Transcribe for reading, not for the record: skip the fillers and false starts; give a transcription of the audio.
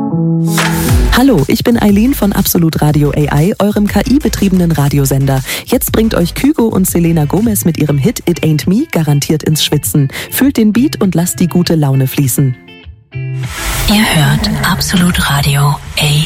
Hallo, ich bin Eileen von Absolut Radio AI, eurem KI-betriebenen Radiosender. Jetzt bringt euch Kygo und Selena Gomez mit ihrem Hit It Ain't Me garantiert ins Schwitzen. Fühlt den Beat und lasst die gute Laune fließen. Ihr hört Absolut Radio AI.